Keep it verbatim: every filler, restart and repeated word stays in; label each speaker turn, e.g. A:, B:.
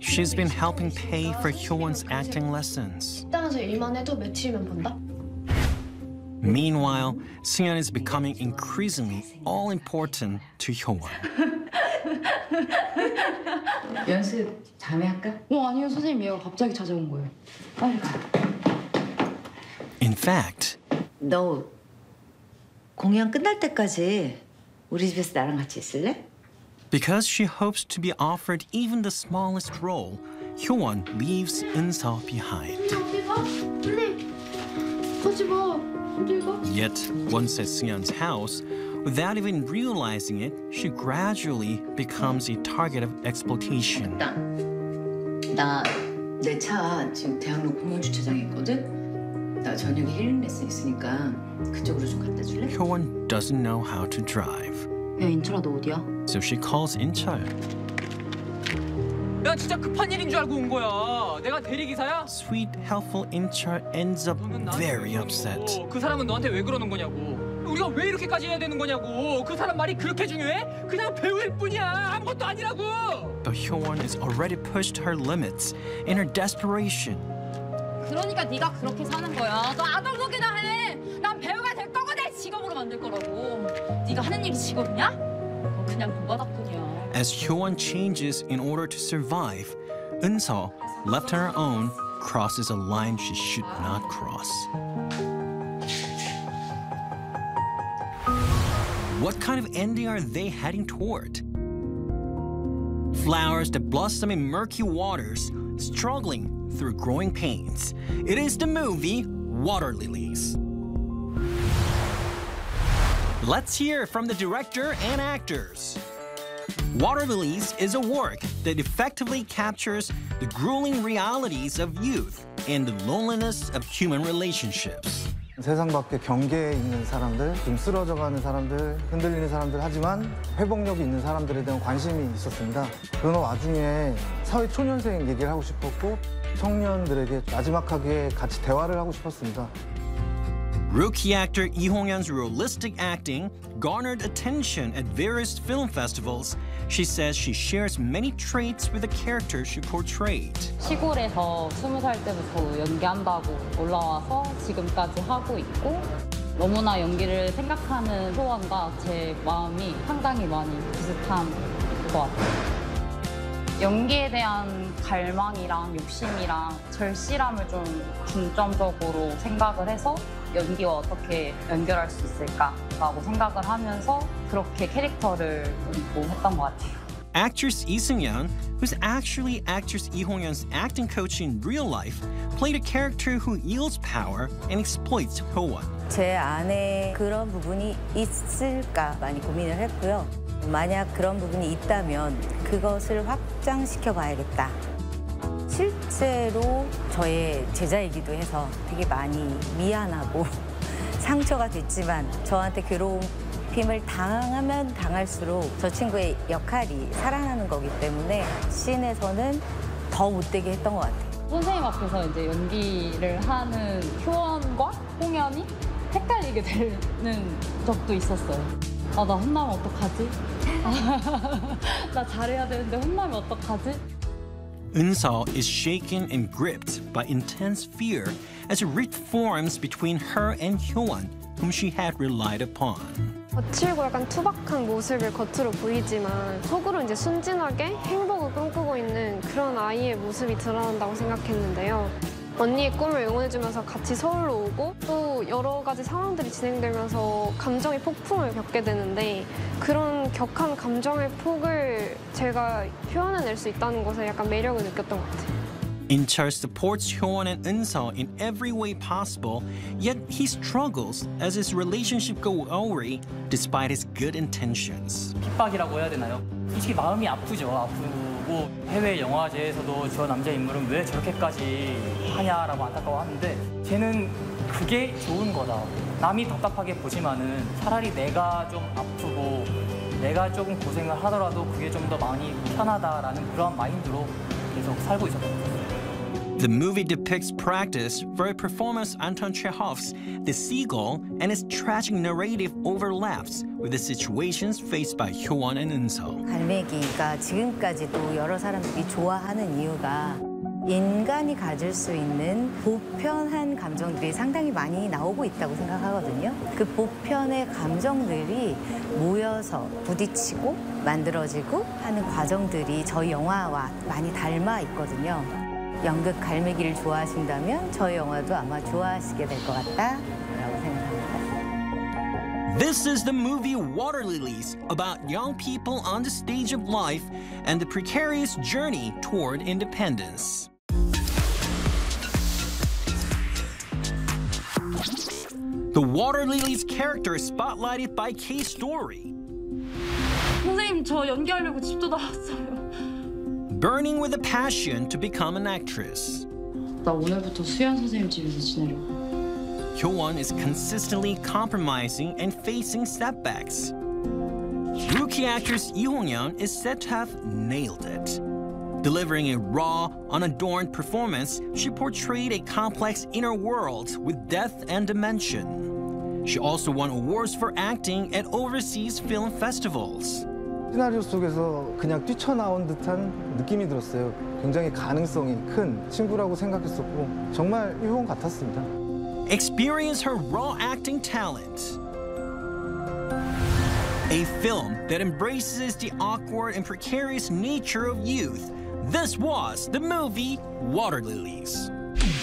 A: she's been helping pay for Hyowon's acting lessons.
B: 식당에서 일만 해도 며칠이면 번다?
A: Meanwhile, Seon is becoming increasingly all-important to Hyowon.
C: 연습 다음에 할까?
B: 어, 아니요, 선생님. 얘가 갑자기 찾아온 거예요.
C: 빨리 가.
A: In fact,
C: 너 공연 끝날 때까지 우리 집에서 나랑 같이 있을래?
A: because she hopes to be offered even the smallest role, Hyowon leaves Eun-seo behind.
B: 어디 가? 빨리. 가지 마. 어디 가?
A: Yet, once at Seon's house, without even realizing it, she gradually becomes a target of exploitation.
C: 나 내 차 지금 대학로 공원 주차장에 있거든? 나 저녁에 힐링 레슨 있으니까 그쪽으로 좀 갖다 줄래?
A: Hyowon doesn't know how to drive,
B: 야, 인철아, 너 어디야?
A: so she calls In-chul.
D: 야, 진짜 급한 일인 줄 알고 온 거야. 내가 대리기사야?
A: Sweet, helpful In-chul ends up
D: 너는 나한테
A: very
D: 왜
A: upset.
D: 그러고, 그 사람은 너한테 왜 그러는 거냐고. 우리가 왜 이렇게까지 해야 되는 거냐고. 그 사람 말이 그렇게 중요해? 그냥 배우일 뿐이야. 아무것도 아니라고.
A: But Hyowon has already pushed her limits in her desperation.
E: 그러니까 네가 그렇게 사는 거야. 너 아동복이나 해. 난 배우가 될 거고 내 직업으로 만들 거라고. 네가 하는 일이 직업이냐? 너 그냥 돈바닥뿐이야.
A: As Hyowon changes in order to survive, Eun-seo, left on her own, crosses a line she should not cross. What kind of ending are they heading toward? Flowers that blossom in murky waters, struggling through growing pains. It is the movie Water Lilies. Let's hear from the director and actors. Water Lilies is a work that effectively captures the grueling realities of youth and the loneliness of human relationships.
F: 세상 밖에 경계에 있는 사람들, 좀 쓰러져가는 사람들, 흔들리는 사람들 하지만 회복력이 있는 사람들에 대한 관심이 있었습니다. 그런 와중에 사회 초년생 얘기를 하고 싶었고 청년들에게 나지막하게 같이 대화를 하고 싶었습니다.
A: Rookie actor Lee Hong-yeon's realistic acting garnered attention at various film festivals. She says she shares many traits with the character she portrayed.
E: 시골에서 스무 살 때부터 연기한다고 올라와서 지금까지 하고 있고 너무나 연기를 생각하는 소원과 제 마음이 상당히 많이 비슷한 것 같아요. 연기에 대한 갈망이랑 욕심이랑 절실함을 좀 중점적으로 생각을 해서 연기와 어떻게 연결할 수 있을까라고 생각을 하면서 그렇게 캐릭터를 좀 했던 것 같아요.
A: Actress Lee Seung-yeon, who's actually actress Lee Hong-yeon's acting coach in real life, played a character who yields power and exploits Hyowon.
G: 제 안에 그런 부분이 있을까 많이 고민을 했고요. 만약 그런 부분이 있다면 그것을 확장시켜 봐야겠다. 실제로 저의 제자이기도 해서 되게 많이 미안하고 상처가 됐지만 저한테 괴로움을 당하면 당할수록 저 친구의 역할이 살아나는 거기 때문에 씬에서는 더 못되게 했던 것 같아요.
E: 선생님 앞에서 이제 연기를 하는 효원과 홍연이 헷갈리게 되는 적도 있었어요. 아, 나 혼나면 어떡하지? 나 잘해야 되는데 혼나면 어떡하지?
A: Eun-seo is shaken and gripped by intense fear as a rift forms between her and Hyowon, whom she had relied upon.
H: 거칠고 약간 투박한 모습을 겉으로 보이지만 속으로 이제 순진하게 행복을 꿈꾸고 있는 그런 아이의 모습이 드러난다고 생각했는데요. 언니의 꿈을 응원해주면서 같이 서울로 오고 또 여러 가지 상황들이 진행되면서 감정의 폭풍을 겪게 되는데 그런 격한 감정의 폭을 제가 표현해낼 수 있다는 것에 약간 매력을 느꼈던 것 같아요.
A: In-chul supports Hyowon and Eun-seo in every way possible, yet he struggles as his relationship goes awry despite his good intentions.
D: 핍박이라고 해야 되나요? 솔직히 마음이 아프죠. 아프고 해외 영화제에서도 저 남자 인물은 왜 저렇게까지 하냐라고 안타까워하는데 쟤는 그게 좋은 거다. 남이 답답하게 보지만은 차라리 내가 좀 아프고 내가 조금 고생을 하더라도 그게 좀 더 많이 편하다라는 그런 마인드로 계속 살고 있었던 것 같아요.
A: The movie depicts practice for a performance Anton Chekhov's The Seagull, and its tragic narrative overlaps with the situations faced by 효원 and 은서.
G: 갈매기가 지금까지도 여러 사람들이 좋아하는 이유가 인간이 가질 수 있는 보편한 감정들이 상당히 많이 나오고 있다고 생각하거든요. 그 보편의 감정들이 모여서 부딪히고 만들어지고 하는 과정들이 저희 영화와 많이 닮아 있거든요. 연극 갈매기를 좋아하신다면 저희 영화도 아마 좋아하시게 될 것 같다라고 생각합니다.
A: This is the movie Water Lilies, about young people on the stage of life and the precarious journey toward independence. The Water Lilies character is spotlighted by Kay Story.
I: 선생님, 저 연기하려고 집도 나왔어요.
A: Burning with a passion to become an actress.
I: 나 오늘부터 수연 선생님 집에서 지내려고.
A: Hyowon is consistently compromising and facing setbacks. Rookie actress Lee Hong-yeon is said to have nailed it. Delivering a raw, unadorned performance, she portrayed a complex inner world with depth and dimension. She also won awards for acting at overseas film festivals.
F: 시나리오 속에서 그냥 뛰쳐나온 듯한 느낌이 들었어요. 굉장히 가능성이 큰 친구라고 생각했었고 정말 효원 같았습니다.
A: Experience her raw acting talent. A film that embraces the awkward and precarious nature of youth. This was the movie Water Lilies.